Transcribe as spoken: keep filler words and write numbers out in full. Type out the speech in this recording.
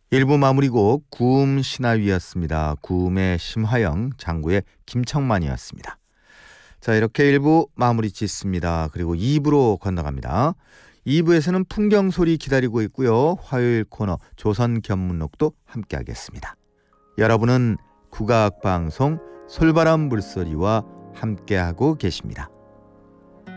일 부 마무리곡 구음 신하위였습니다. 구음의 심화영, 장구의 김청만이었습니다. 자, 이렇게 일 부 마무리 짓습니다. 그리고 이 부로 건너갑니다. 이 부에서는 풍경소리 기다리고 있고요. 화요일 코너 조선견문록도 함께하겠습니다. 여러분은 국악방송 솔바람 물소리와 함께하고 계십니다.